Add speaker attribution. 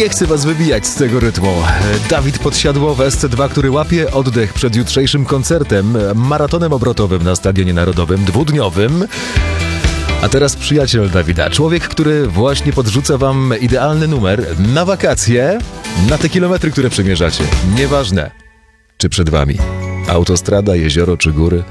Speaker 1: Nie chcę was wybijać z tego rytmu. Dawid Podsiadło w SC2, który łapie oddech przed jutrzejszym koncertem, maratonem obrotowym na Stadionie Narodowym, dwudniowym. A teraz przyjaciel Dawida, człowiek, który właśnie podrzuca wam idealny numer na wakacje, na te kilometry, które przemierzacie. Nieważne, czy przed wami autostrada, jezioro czy góry.